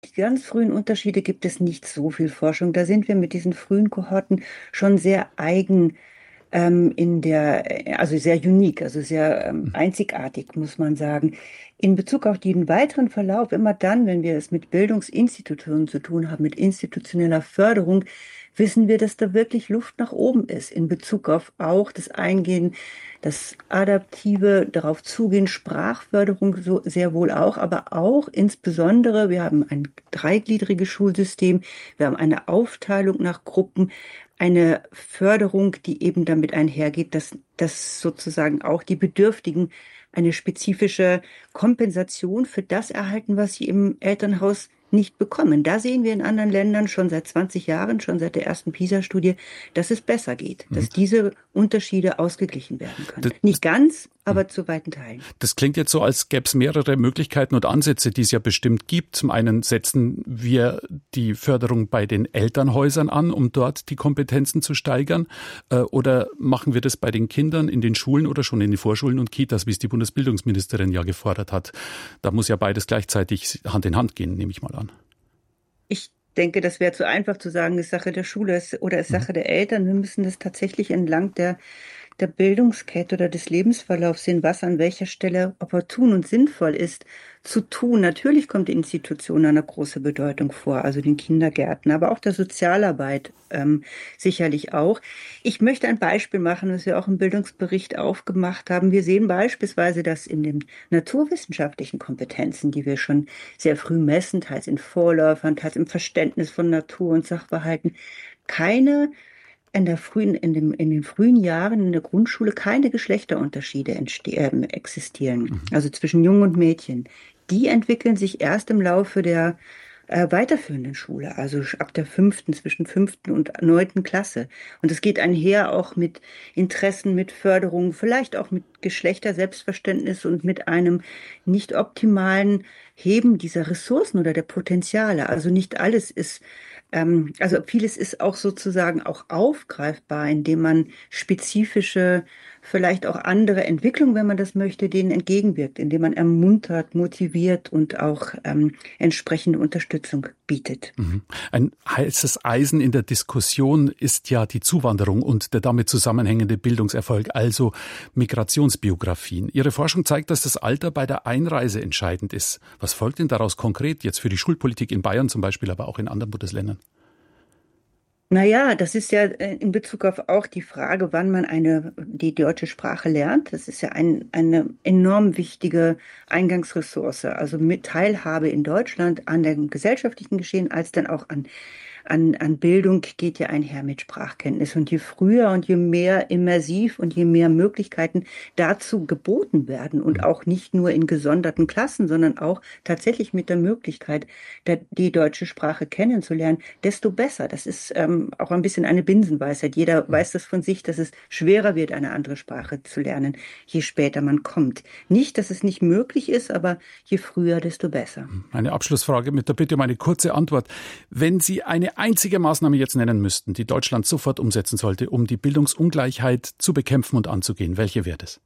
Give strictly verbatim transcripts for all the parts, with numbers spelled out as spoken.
die ganz frühen Unterschiede gibt es nicht so viel Forschung. Da sind wir mit diesen frühen Kohorten schon sehr eigen ähm, in der, also sehr unique, also sehr ähm, einzigartig, muss man sagen. In Bezug auf den weiteren Verlauf, immer dann, wenn wir es mit Bildungsinstitutionen zu tun haben, mit institutioneller Förderung, wissen wir, dass da wirklich Luft nach oben ist in Bezug auf auch das Eingehen, das adaptive, darauf zugehen, Sprachförderung so sehr wohl auch, aber auch insbesondere, wir haben ein dreigliedriges Schulsystem, wir haben eine Aufteilung nach Gruppen, eine Förderung, die eben damit einhergeht, dass, dass sozusagen auch die Bedürftigen eine spezifische Kompensation für das erhalten, was sie im Elternhaus nicht bekommen. Da sehen wir in anderen Ländern schon seit zwanzig Jahren, schon seit der ersten PISA-Studie, dass es besser geht, dass diese Unterschiede ausgeglichen werden können. Das, nicht ganz, aber zu weiten Teilen. Das klingt jetzt so, als gäbe es mehrere Möglichkeiten und Ansätze, die es ja bestimmt gibt. Zum einen setzen wir die Förderung bei den Elternhäusern an, um dort die Kompetenzen zu steigern. Oder machen wir das bei den Kindern in den Schulen oder schon in den Vorschulen und Kitas, wie es die Bundesbildungsministerin ja gefordert hat. Da muss ja beides gleichzeitig Hand in Hand gehen, nehme ich mal an. Ich denke, das wäre zu einfach zu sagen, es ist Sache der Schule oder es ist Sache der Eltern. Wir müssen das tatsächlich entlang der der Bildungskette oder des Lebensverlaufs sehen, was an welcher Stelle opportun und sinnvoll ist zu tun. Natürlich kommt die Institution eine große Bedeutung vor, also den Kindergärten, aber auch der Sozialarbeit ähm, sicherlich auch. Ich möchte ein Beispiel machen, was wir auch im Bildungsbericht aufgemacht haben. Wir sehen beispielsweise, dass in den naturwissenschaftlichen Kompetenzen, die wir schon sehr früh messen, teils in Vorläufern, teils im Verständnis von Natur und Sachverhalten, keine in der frühen, in dem, in den frühen Jahren in der Grundschule keine Geschlechterunterschiede entste- äh, existieren, mhm. also zwischen Jungen und Mädchen. Die entwickeln sich erst im Laufe der äh, weiterführenden Schule, also ab der fünften, zwischen fünften und neunten Klasse. Und es geht einher auch mit Interessen, mit Förderung, vielleicht auch mit Geschlechterselbstverständnis und mit einem nicht optimalen Heben dieser Ressourcen oder der Potenziale. Also nicht alles ist Also vieles ist auch sozusagen auch aufgreifbar, indem man spezifische, vielleicht auch andere Entwicklungen, wenn man das möchte, denen entgegenwirkt, indem man ermuntert, motiviert und auch ähm, entsprechende Unterstützung bietet. Mhm. Ein heißes Eisen in der Diskussion ist ja die Zuwanderung und der damit zusammenhängende Bildungserfolg, also Migrationsbiografien. Ihre Forschung zeigt, dass das Alter bei der Einreise entscheidend ist. Was folgt denn daraus konkret jetzt für die Schulpolitik in Bayern zum Beispiel, aber auch in anderen Bundesländern? Naja, das ist ja in Bezug auf auch die Frage, wann man eine, die deutsche Sprache lernt. Das ist ja ein, eine enorm wichtige Eingangsressource. Also mit Teilhabe in Deutschland an dem gesellschaftlichen Geschehen als dann auch an An, an Bildung geht ja einher mit Sprachkenntnis. Und je früher und je mehr immersiv und je mehr Möglichkeiten dazu geboten werden und auch nicht nur in gesonderten Klassen, sondern auch tatsächlich mit der Möglichkeit, der, die deutsche Sprache kennenzulernen, desto besser. Das ist ähm, auch ein bisschen eine Binsenweisheit. Jeder weiß das von sich, dass es schwerer wird, eine andere Sprache zu lernen, je später man kommt. Nicht, dass es nicht möglich ist, aber je früher, desto besser. Eine Abschlussfrage mit der Bitte um eine kurze Antwort. Wenn Sie eine einzige Maßnahme jetzt nennen müssten, die Deutschland sofort umsetzen sollte, um die Bildungsungleichheit zu bekämpfen und anzugehen, welche wäre das?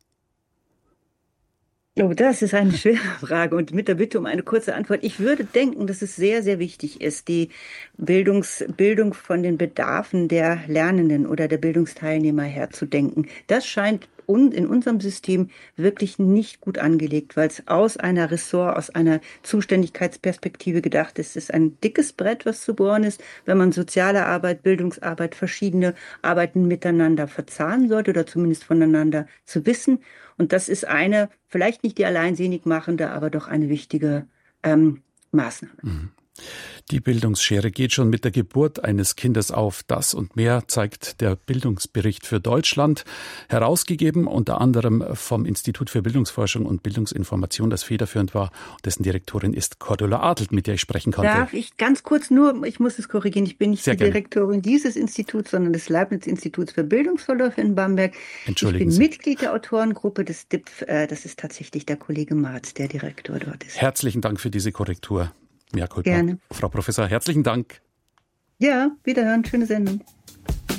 Oh, das ist eine schwere Frage und mit der Bitte um eine kurze Antwort. Ich würde denken, dass es sehr, sehr wichtig ist, die Bildungs, Bildung von den Bedarfen der Lernenden oder der Bildungsteilnehmer her zu denken. Das scheint in unserem System wirklich nicht gut angelegt, weil es aus einer Ressort, aus einer Zuständigkeitsperspektive gedacht ist. Es ist ein dickes Brett, was zu bohren ist, wenn man soziale Arbeit, Bildungsarbeit, verschiedene Arbeiten miteinander verzahnen sollte oder zumindest voneinander zu wissen. Und das ist eine, vielleicht nicht die alleinselig machende, aber doch eine wichtige ähm, Maßnahme. Mhm. Die Bildungsschere geht schon mit der Geburt eines Kindes auf. Das und mehr zeigt der Bildungsbericht für Deutschland, herausgegeben unter anderem vom Institut für Bildungsforschung und Bildungsinformation, das federführend war. Dessen Direktorin ist Cordula Adelt, mit der ich sprechen konnte. Darf ich ganz kurz nur, ich muss es korrigieren, ich bin nicht Sehr die gerne. Direktorin dieses Instituts, sondern des Leibniz-Instituts für Bildungsverläufe in Bamberg. Entschuldigen Ich bin Sie. Mitglied der Autorengruppe des D I P F. Das ist tatsächlich der Kollege Marz, der Direktor dort ist. Herzlichen Dank für diese Korrektur. Ja, Gerne. Frau Professor, herzlichen Dank. Ja, wiederhören. Schöne Sendung.